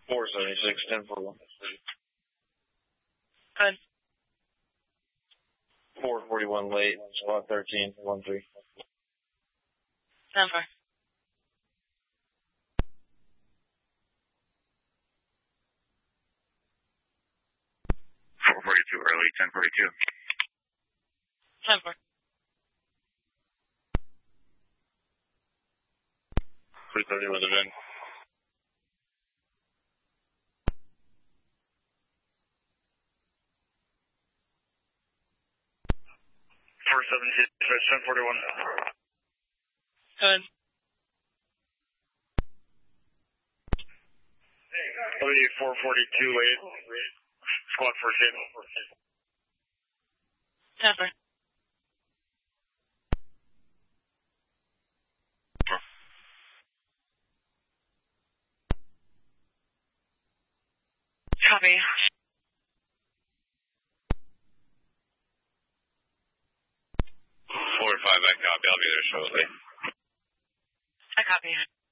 476, 1041. Good. 441 late, squad 13, 13. 10-4. 442 early, 1042. 10-4. Please 30 with the VIN. Stretch 1041. Good. 442 late, squad 14. 10-4. Copy. 4-5, I copy. I'll be there shortly. I copy.